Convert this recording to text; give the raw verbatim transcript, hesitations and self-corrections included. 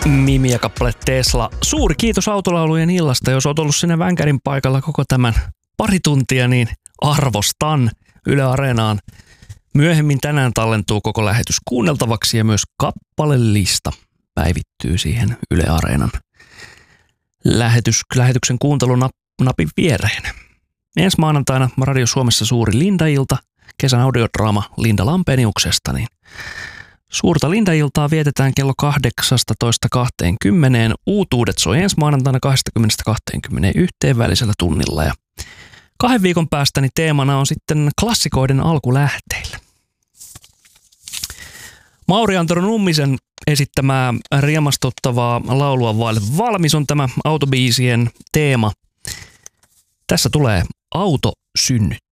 Mimi ja kappale Tesla. Suuri kiitos autolaulujen illasta. Jos olet ollut sinne Vänkärin paikalla koko tämän pari tuntia, niin arvostan Yle Areenaan. Myöhemmin tänään tallentuu koko lähetys kuunneltavaksi ja myös kappalelista päivittyy siihen Yle Areenan lähetys, lähetyksen kuuntelunapin viereen. Ensi maanantaina Radio Suomessa suuri Linda-ilta, kesän audiodraama Linda Lampeniuksesta, niin suurta Linda-iltaa vietetään kello kahdeksastatoista kaksikymmentä. Uutuudet soi ensi maanantaina kaksikymmentä kaksikymmentäyksi välisellä tunnilla. Ja kahden viikon päästä niin teemana on sitten klassikoiden alkulähteillä. Mauri Antero Nummisen esittämää riemastuttavaa laulua vaille valmis on tämä autobiisien teema. Tässä tulee Autosynnyt.